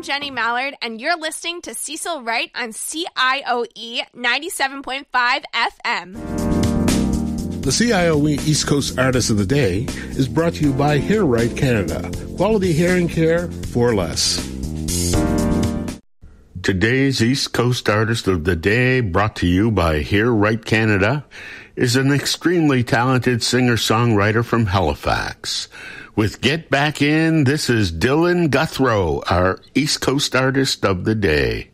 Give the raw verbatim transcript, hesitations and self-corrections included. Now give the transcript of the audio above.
Jenny Mallard, and you're listening to Cecil Wright on C I O E ninety-seven point five F M. The C I O E East Coast Artist of the Day is brought to you by Hair Right Canada. Quality hearing care for less. Today's East Coast Artist of the Day, brought to you by Hair Right Canada, is an extremely talented singer-songwriter from Halifax. With Get Back In, this is Dylan Guthrow, our East Coast Artist of the Day.